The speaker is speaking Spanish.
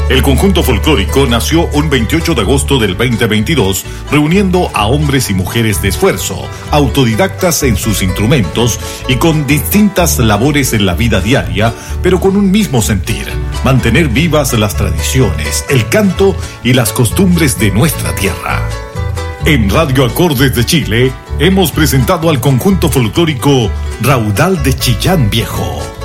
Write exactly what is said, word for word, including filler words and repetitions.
El conjunto folclórico nació un veintiocho de agosto del veinte veintidós, reuniendo a hombres y mujeres de esfuerzo, autodidactas en sus instrumentos y con distintas labores en la vida diaria, pero con un mismo sentir: mantener vivas las tradiciones, el canto y las costumbres de nuestra tierra. En Radio Acordes de Chile hemos presentado al conjunto folclórico Raudal de Chillán Viejo.